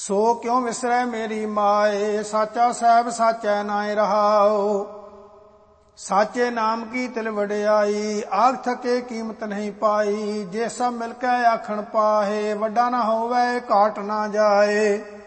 सो क्यों विसरै मेरी माए, साचा साहब साचै नाय रहाओ। साचे नाम की तिल वडियाई, आख थके कीमत नहीं पाई। जे सब मिलकै आखण पाहे, वड्डा ना होवै घाट ना जाए।